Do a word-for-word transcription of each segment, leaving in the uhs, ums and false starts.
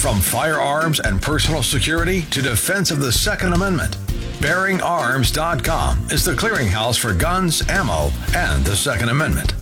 From firearms and personal security to defense of the Second Amendment, bearing arms dot com is the clearinghouse for guns, ammo, and the Second Amendment.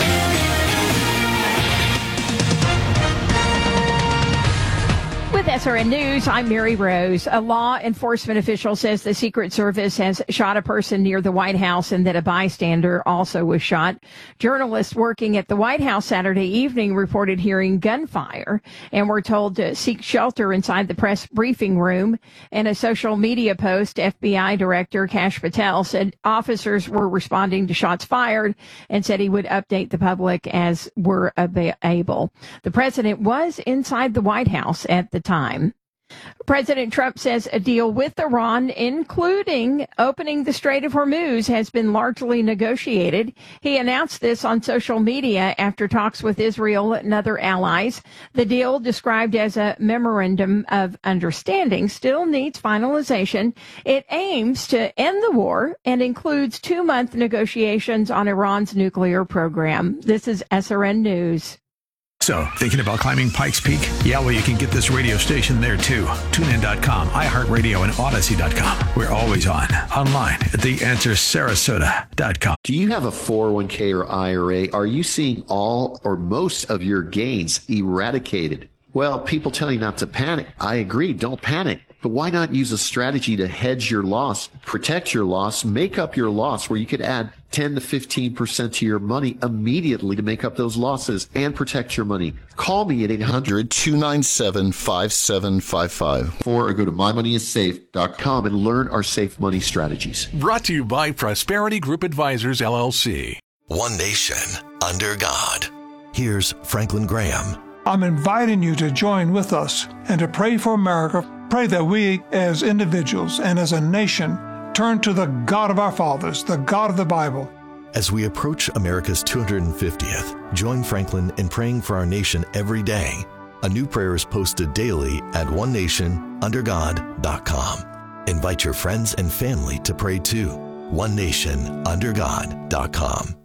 With S R N News, I'm Mary Rose. A law enforcement official says the Secret Service has shot a person near the White House and that a bystander also was shot. Journalists working at the White House Saturday evening reported hearing gunfire and were told to seek shelter inside the press briefing room. In a social media post, F B I Director Kash Patel said officers were responding to shots fired and said he would update the public as were able. The president was inside the White House at the time. President Trump says a deal with Iran, including opening the Strait of Hormuz, has been largely negotiated. He announced this on social media after talks with Israel and other allies. The deal, described as a memorandum of understanding, still needs finalization. It aims to end the war and includes two-month negotiations on Iran's nuclear program. This is S R N News. So, thinking about climbing Pikes Peak? Yeah, well, you can get this radio station there, too. TuneIn dot com, iHeartRadio, and Odyssey dot com. We're always on. Online at the answer sarasota dot com. Do you have a four oh one k or I R A? Are you seeing all or most of your gains eradicated? Well, people tell you not to panic. I agree, don't panic. But why not use a strategy to hedge your loss, protect your loss, make up your loss, where you could add ten to fifteen percent to your money immediately to make up those losses and protect your money? Call me at eight hundred, two nine seven, five seven five five or go to my money is safe dot com and learn our safe money strategies. Brought to you by Prosperity Group Advisors, L L C. One nation under God. Here's Franklin Graham. I'm inviting you to join with us and to pray for America. Pray that we, as individuals and as a nation, turn to the God of our fathers, the God of the Bible. As we approach America's two hundred fiftieth, join Franklin in praying for our nation every day. A new prayer is posted daily at one nation under god dot com. Invite your friends and family to pray too. one nation under god dot com.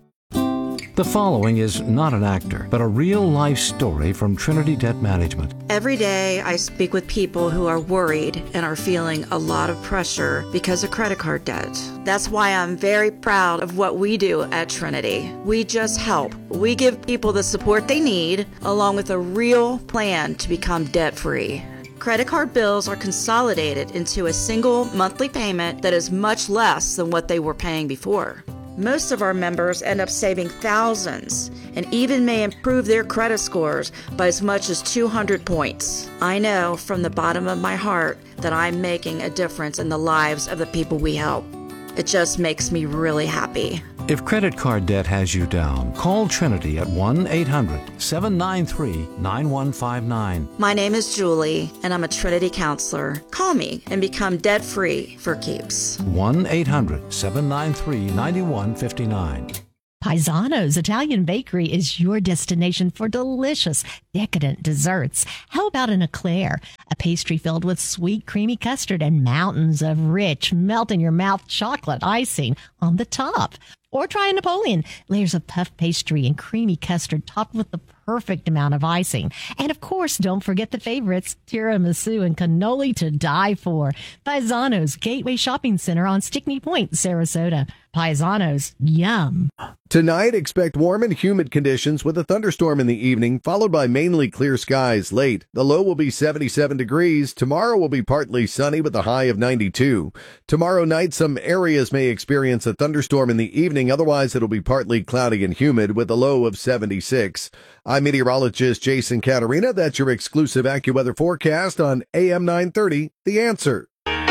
The following is not an actor, but a real-life story from Trinity Debt Management. Every day I speak with people who are worried and are feeling a lot of pressure because of credit card debt. That's why I'm very proud of what we do at Trinity. We just help. We give people the support they need, along with a real plan to become debt-free. Credit card bills are consolidated into a single monthly payment that is much less than what they were paying before. Most of our members end up saving thousands and even may improve their credit scores by as much as two hundred points. I know from the bottom of my heart that I'm making a difference in the lives of the people we help. It just makes me really happy. If credit card debt has you down, call Trinity at one eight hundred, seven nine three, nine one five nine. My name is Julie, and I'm a Trinity counselor. Call me and become debt-free for keeps. one eight hundred, seven nine three, nine one five nine. Paisano's Italian Bakery is your destination for delicious, decadent desserts. How about an eclair, a pastry filled with sweet, creamy custard and mountains of rich, melt-in-your-mouth chocolate icing on the top? Or try a Napoleon, layers of puff pastry and creamy custard topped with the perfect amount of icing. And of course, don't forget the favorites, tiramisu and cannoli to die for. Paisano's Gateway Shopping Center on Stickney Point, Sarasota. Paisano's, yum. Tonight, expect warm and humid conditions with a thunderstorm in the evening, followed by mainly clear skies late. The low will be seventy-seven degrees. Tomorrow will be partly sunny with a high of ninety-two. Tomorrow night, some areas may experience a thunderstorm in the evening. Otherwise, it'll be partly cloudy and humid with a low of seventy-six. I'm meteorologist Jason Caterina. That's your exclusive AccuWeather forecast on A M nine thirty, The Answer.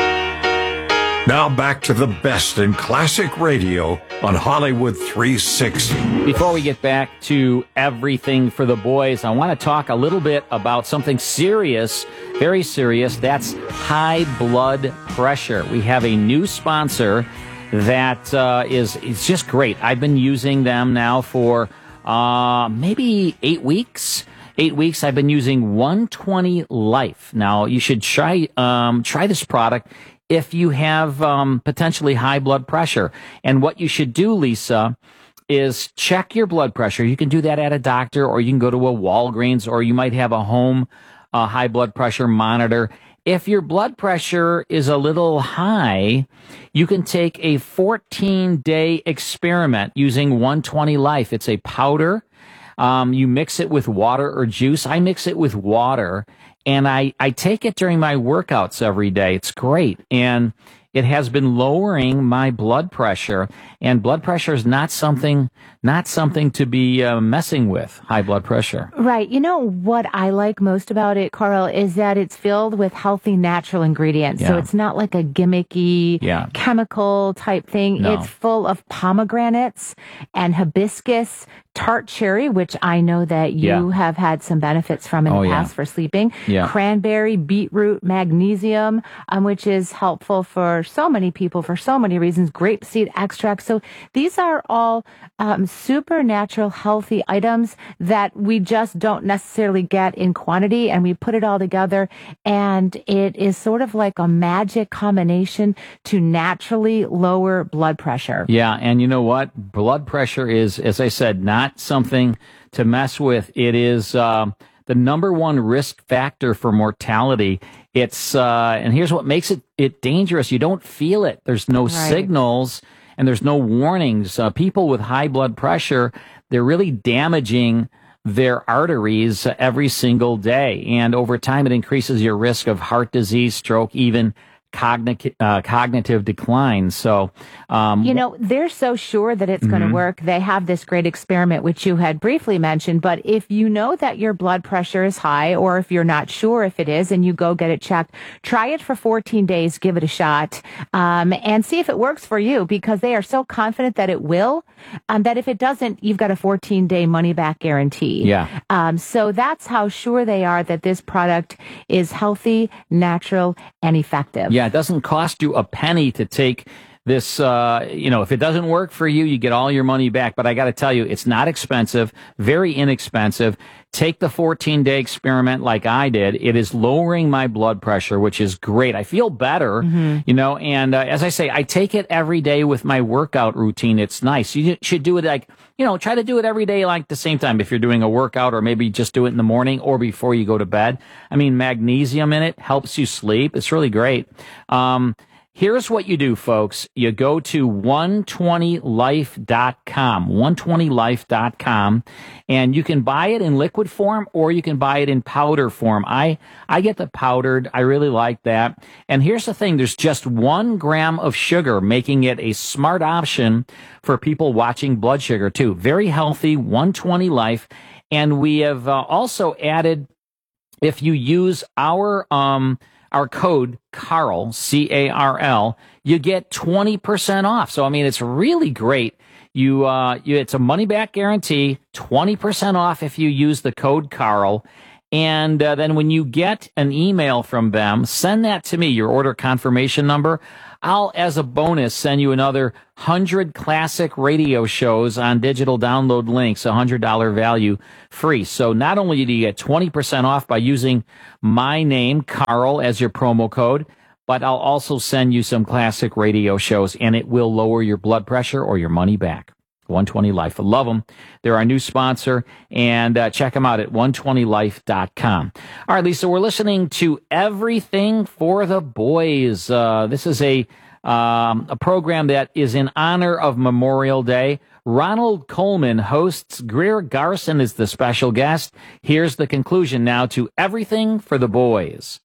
Now back to the best in classic radio on Hollywood three sixty. Before we get back to everything for the boys, I want to talk a little bit about something serious, very serious. That's high blood pressure. We have a new sponsor that uh, is it's just great. I've been using them now for uh, maybe eight weeks. Eight weeks. I've been using one twenty Life. Now you should try um, try this product if you have um, potentially high blood pressure. And what you should do, Lisa, is check your blood pressure. You can do that at a doctor, or you can go to a Walgreens, or you might have a home uh, high blood pressure monitor. If your blood pressure is a little high, you can take a fourteen-day experiment using one twenty Life. It's a powder. Um, you mix it with water or juice. I mix it with water, and I, I take it during my workouts every day. It's great. And it has been lowering my blood pressure, and blood pressure is not something, not something to be uh, messing with, high blood pressure. Right. You know what I like most about it, Carl, is that it's filled with healthy, natural ingredients. Yeah. So it's not like a gimmicky yeah. chemical type thing. No. It's full of pomegranates and hibiscus, tart cherry, which I know that you Yeah. have had some benefits from in Oh, the yeah. past for sleeping. Yeah. Cranberry, beetroot, magnesium, um, which is helpful for so many people for so many reasons. Grapeseed extract. So these are all um, super natural, healthy items that we just don't necessarily get in quantity, and we put it all together, and it is sort of like a magic combination to naturally lower blood pressure. Yeah, and you know what? Blood pressure is, as I said, not something to mess with. It is um, the number one risk factor for mortality. It's uh, and here's what makes it it dangerous. You don't feel it. There's no Right. signals and there's no warnings. Uh, people with high blood pressure, they're really damaging their arteries every single day, and over time, it increases your risk of heart disease, stroke, even cognitive uh, cognitive decline. So, um, You know, they're so sure that it's going to Mhm. work. They have this great experiment, which you had briefly mentioned. But if you know that your blood pressure is high, or if you're not sure if it is, and you go get it checked, try it for fourteen days, give it a shot, um, and see if it works for you, because they are so confident that it will, um, that if it doesn't, you've got a fourteen day money back guarantee. Yeah. Um, so that's how sure they are that this product is healthy, natural, and effective. Yeah, it doesn't cost you a penny to take this. Uh, you know, if it doesn't work for you, you get all your money back. But I got to tell you, it's not expensive, very inexpensive. Take the fourteen day experiment like I did. It is lowering my blood pressure, which is great. I feel better, Mhm. you know, and uh, as I say, I take it every day with my workout routine. It's nice. You should do it like, you know, try to do it every day like the same time if you're doing a workout, or maybe just do it in the morning or before you go to bed. I mean, magnesium in it helps you sleep. It's really great. Um, Here's what you do, folks. You go to one twenty life dot com, one twenty life dot com, and you can buy it in liquid form or you can buy it in powder form. I, I get the powdered. I really like that. And here's the thing. There's just one gram of sugar, making it a smart option for people watching blood sugar, too. Very healthy, one twenty Life. And we have uh, also added, if you use our um our code Carl, C A R L, you get twenty percent off. So I mean, it's really great. You uh you, it's a money back guarantee, twenty percent off if you use the code Carl. And uh, then when you get an email from them, send that to me, your order confirmation number. I'll, as a bonus, send you another one hundred classic radio shows on digital download links, one hundred dollars value free. So not only do you get twenty percent off by using my name, Carl, as your promo code, but I'll also send you some classic radio shows, and it will lower your blood pressure or your money back. one twenty Life. I love them. They're our new sponsor, and uh, check them out at one twenty life dot com. All right, Lisa, we're listening to Everything for the Boys. Uh, this is a um, a program that is in honor of Memorial Day. Ronald Coleman hosts. Greer Garson is the special guest. Here's the conclusion now to Everything for the Boys.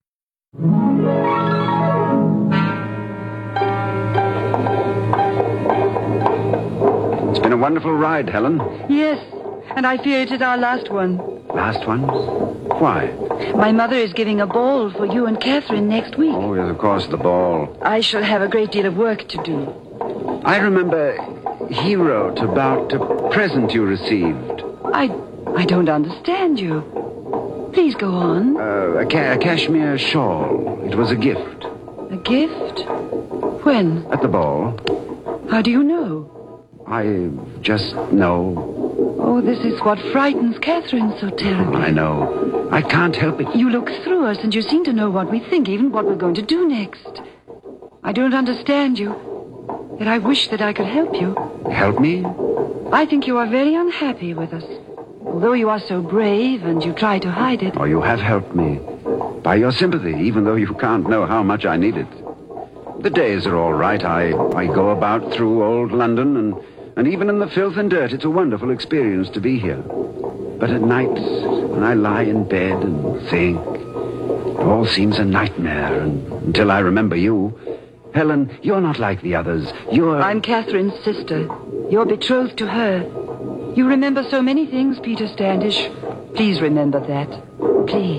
It's been a wonderful ride, Helen. Yes, and I fear it is our last one. Last one? Why? My mother is giving a ball for you and Catherine next week. Oh, yes, of course, the ball. I shall have a great deal of work to do. I remember he wrote about a present you received. I, I don't understand you. Please go on. Uh, a, ca- a cashmere shawl. It was a gift. A gift? When? At the ball. How do you know? I just know. Oh, this is what frightens Catherine so terribly. I know. I can't help it. You look through us and you seem to know what we think, even what we're going to do next. I don't understand you, yet I wish that I could help you. Help me? I think you are very unhappy with us. Although you are so brave and you try to hide it. Oh, you have helped me. by your sympathy, even though you can't know how much I need it. The days are all right. I, I go about through old London, and, and even in the filth and dirt, it's a wonderful experience to be here. But at night, when I lie in bed and think, it all seems a nightmare, and, until I remember you. Helen, you're not like the others. You're... I'm Catherine's sister. You're betrothed to her. You remember so many things, Peter Standish. Please remember that. Please.